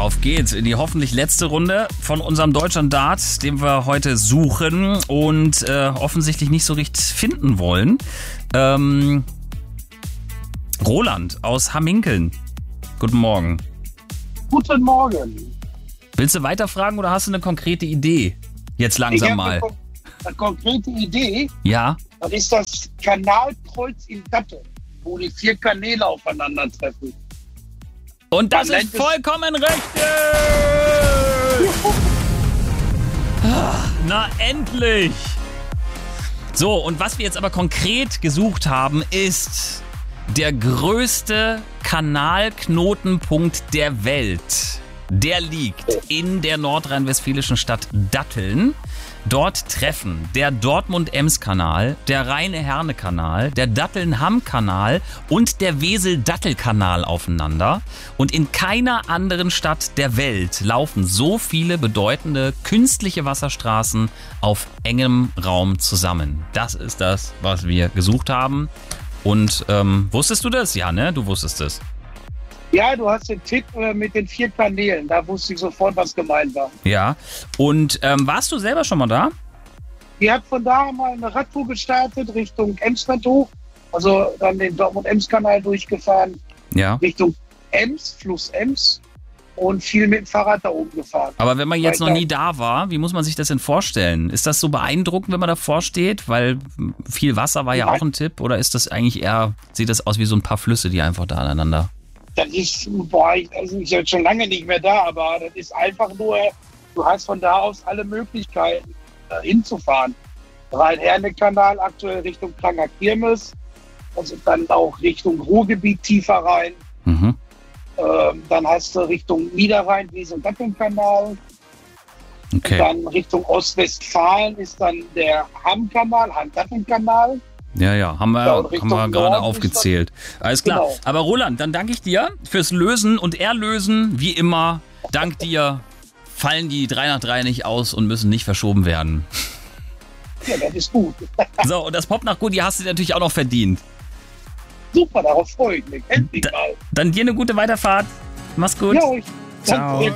Auf geht's in die hoffentlich letzte Runde von unserem Deutschland-Dart, den wir heute suchen und offensichtlich nicht so richtig finden wollen. Roland aus Hamminkeln. Guten Morgen. Guten Morgen. Willst du weiterfragen oder hast du eine konkrete Idee? Jetzt langsam mal. Eine konkrete Idee. Ja. Das ist das Kanalkreuz in Datteln, wo die 4 Kanäle aufeinandertreffen. Und das ist vollkommen richtig! Na endlich! So, und was wir jetzt aber konkret gesucht haben, ist der größte Kanalknotenpunkt der Welt. Der liegt in der nordrhein-westfälischen Stadt Datteln. Dort treffen der Dortmund-Ems-Kanal, der Rheine-Herne-Kanal, der Datteln-Hamm-Kanal und der Wesel-Dattel-Kanal aufeinander. Und in keiner anderen Stadt der Welt laufen so viele bedeutende künstliche Wasserstraßen auf engem Raum zusammen. Das ist das, was wir gesucht haben. Und wusstest du das? Ja, ne? Du wusstest es. Ja, du hast den Tipp mit den 4 Kanälen. Da wusste ich sofort, was gemeint war. Ja, und warst du selber schon mal da? Ich habe von da mal eine Radtour gestartet Richtung Emsland hoch. Also dann den Dortmund-Ems-Kanal durchgefahren. Ja. Richtung Ems, Fluss Ems. Und viel mit dem Fahrrad da oben gefahren. Aber wenn man jetzt noch nie da war, wie muss man sich das denn vorstellen? Ist das so beeindruckend, wenn man davor steht? Weil viel Wasser war ja auch ein Tipp. Oder ist das eigentlich eher, sieht das aus wie so ein paar Flüsse, die einfach da aneinander... Das ist, ich bin schon lange nicht mehr da, aber das ist einfach nur, du hast von da aus alle Möglichkeiten hinzufahren. Rhein-Herne-Kanal aktuell Richtung Klanger Kirmes, also dann auch Richtung Ruhrgebiet tiefer rein. Mhm. Dann hast du Richtung Niederrhein, Wesel-Datteln-Kanal. Okay. Dann Richtung Ostwestfalen ist dann der Hamm-Kanal, Hamm-Datteln-Kanal. Ja, haben wir gerade aufgezählt. Alles klar. Genau. Aber Roland, dann danke ich dir fürs Lösen und Erlösen. Wie immer, dank dir fallen die 3 nach 3 nicht aus und müssen nicht verschoben werden. Ja, das ist gut. So, und das Pop nach Goodie hast du dir natürlich auch noch verdient. Super, darauf freue ich mich. Endlich mal. Dann dir eine gute Weiterfahrt. Mach's gut. Ja, Ciao.